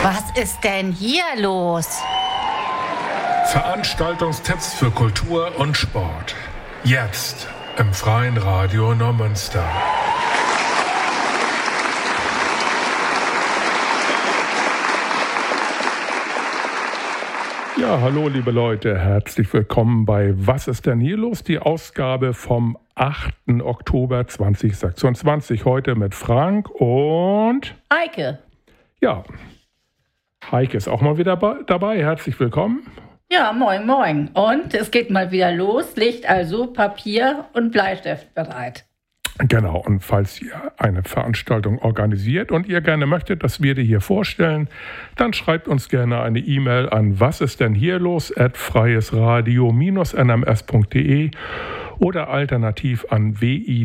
Was ist denn hier los? Veranstaltungstipps für Kultur und Sport. Jetzt im Freien Radio Neumünster. Ja, hallo liebe Leute, herzlich willkommen bei Was ist denn hier los? Die Ausgabe vom 8. Oktober 2026. Heute mit Frank und Heike. Ja, Heike ist auch mal wieder dabei. Herzlich willkommen. Ja, moin, moin. Und es geht mal wieder los. Liegt also Papier und Bleistift bereit. Genau, und falls ihr eine Veranstaltung organisiert und ihr gerne möchtet, dass wir die hier vorstellen, dann schreibt uns gerne eine E-Mail an wasistdennhierlos@freiesradio-nms.de oder alternativ an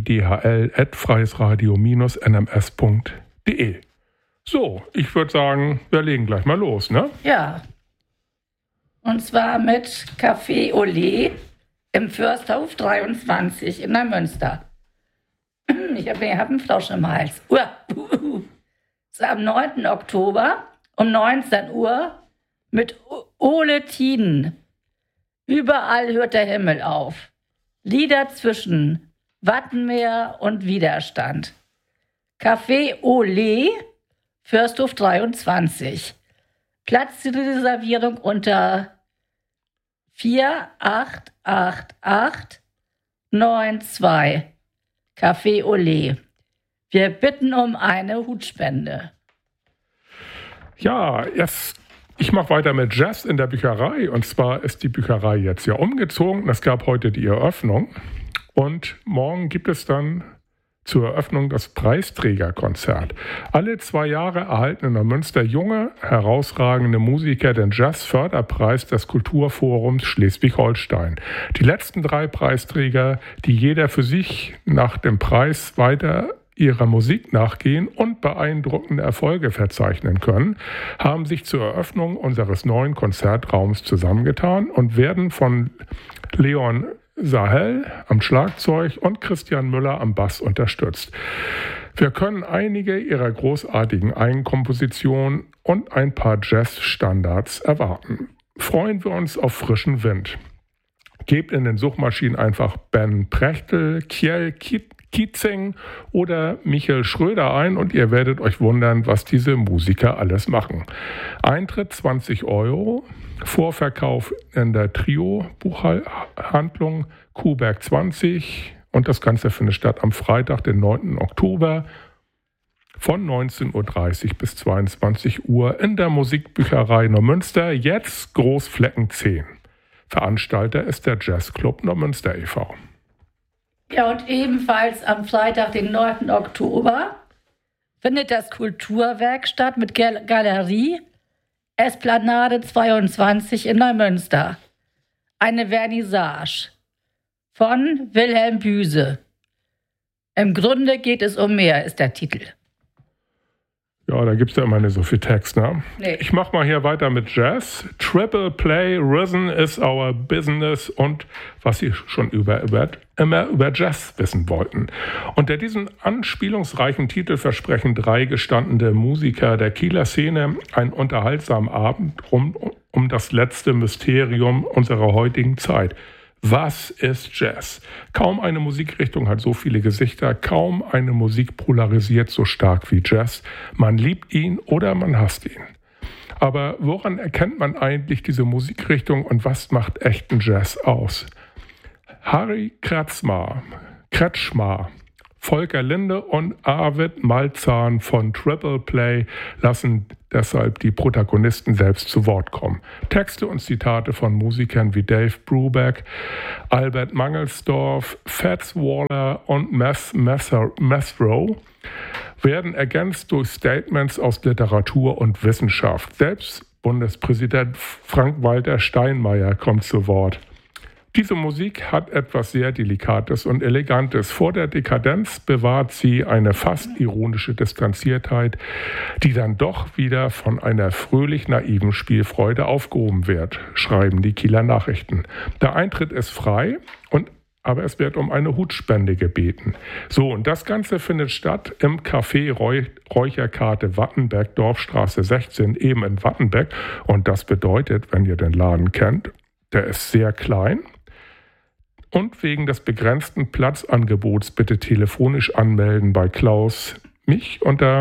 widhl@freiesradio-nms.de. So, ich würde sagen, wir legen gleich mal los, ne? Ja. Und zwar mit Café Olé im Försterhof 23 in Neumünster. Ich habe einen Frosch im Hals. Es ist am 9. Oktober um 19 Uhr mit Ole Tiden. Überall hört der Himmel auf. Lieder zwischen Wattenmeer und Widerstand. Café Olé, Försterhof 23. Platzreservierung unter 488892. Café Olé. Wir bitten um eine Hutspende. Ja, ich mache weiter mit Jazz in der Bücherei. Und zwar ist die Bücherei jetzt ja umgezogen. Es gab heute die Eröffnung. Und morgen gibt es dann zur Eröffnung das Preisträgerkonzert. Alle 2 Jahre erhalten in Neumünster junge, herausragende Musiker den Jazz-Förderpreis des Kulturforums Schleswig-Holstein. Die letzten 3 Preisträger, die jeder für sich nach dem Preis weiter ihrer Musik nachgehen und beeindruckende Erfolge verzeichnen können, haben sich zur Eröffnung unseres neuen Konzertraums zusammengetan und werden von Leon Sahel am Schlagzeug und Christian Müller am Bass unterstützt. Wir können einige ihrer großartigen Eigenkompositionen und ein paar Jazz-Standards erwarten. Freuen wir uns auf frischen Wind. Gebt in den Suchmaschinen einfach Ben Prechtel, Kjell Kietzing oder Michael Schröder ein und ihr werdet euch wundern, was diese Musiker alles machen. Eintritt 20 €, Vorverkauf in der Trio-Buchhandlung Kuhberg 20 und das Ganze findet statt am Freitag, den 9. Oktober von 19.30 Uhr bis 22 Uhr in der Musikbücherei Neumünster, jetzt Großflecken 10. Veranstalter ist der Jazzclub Neumünster e.V. Ja, und ebenfalls am Freitag, den 9. Oktober, findet das Kulturwerk statt mit Galerie Esplanade 22 in Neumünster. Eine Vernissage von Wilhelm Büse. Im Grunde geht es um mehr, ist der Titel. Ja, da gibt es ja immer nicht so viel Text, ne? Nee. Ich mache mal hier weiter mit Jazz. Triple Play, Rhythm is our business und was Sie schon immer über Jazz wissen wollten. Unter diesem anspielungsreichen Titel versprechen 3 gestandene Musiker der Kieler Szene einen unterhaltsamen Abend um das letzte Mysterium unserer heutigen Zeit. Was ist Jazz? Kaum eine Musikrichtung hat so viele Gesichter, kaum eine Musik polarisiert so stark wie Jazz. Man liebt ihn oder man hasst ihn. Aber woran erkennt man eigentlich diese Musikrichtung und was macht echten Jazz aus? Harry Kretschmar, Volker Linde und Arvid Malzahn von Triple Play lassen deshalb die Protagonisten selbst zu Wort kommen. Texte und Zitate von Musikern wie Dave Brubeck, Albert Mangelsdorf, Fats Waller und Methrow werden ergänzt durch Statements aus Literatur und Wissenschaft. Selbst Bundespräsident Frank-Walter Steinmeier kommt zu Wort. Diese Musik hat etwas sehr Delikates und Elegantes. Vor der Dekadenz bewahrt sie eine fast ironische Distanziertheit, die dann doch wieder von einer fröhlich naiven Spielfreude aufgehoben wird, schreiben die Kieler Nachrichten. Der Eintritt ist frei und aber es wird um eine Hutspende gebeten. So, und das Ganze findet statt im Café Räucherkarte Wattenberg, Dorfstraße 16, eben in Wattenberg. Und das bedeutet, wenn ihr den Laden kennt, der ist sehr klein. Und wegen des begrenzten Platzangebots bitte telefonisch anmelden bei Klaus mich unter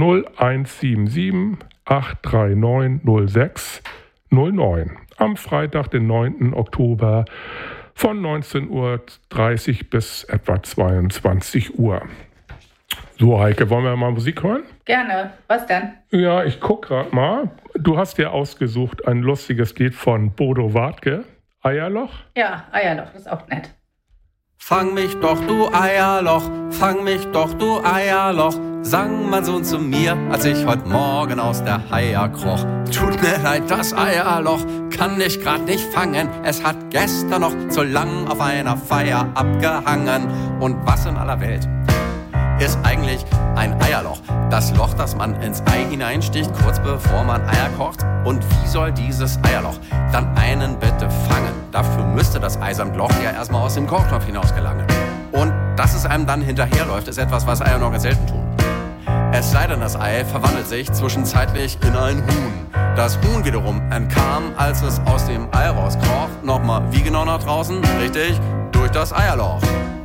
0177 839 06 09 am Freitag, den 9. Oktober von 19:30 Uhr bis etwa 22 Uhr. So, Heike, wollen wir mal Musik hören? Gerne. Was denn? Ja, ich gucke gerade mal. Du hast dir ausgesucht ein lustiges Lied von Bodo Wartke, Eierloch. Ja, Eierloch, ist auch nett. Fang mich doch, du Eierloch, fang mich doch, du Eierloch, sang mein Sohn zu mir, als ich heute Morgen aus der Haia kroch. Tut mir leid, das Eierloch kann ich grad nicht fangen, es hat gestern noch zu lang auf einer Feier abgehangen. Und was in aller Welt ist eigentlich ein Eierloch? Das Loch, das man ins Ei hineinsticht, kurz bevor man Eier kocht. Und wie soll dieses Eierloch dann einen bitte fangen? Dafür müsste das Ei samt Loch ja erstmal aus dem Kochtopf hinaus gelangen. Und dass es einem dann hinterherläuft, ist etwas, was Eier noch ganz selten tun. Es sei denn, das Ei verwandelt sich zwischenzeitlich in ein Huhn. Das Huhn wiederum entkam, als es aus dem Ei rauskroch, nochmal wie genau nach draußen? Richtig, durch das Eierloch.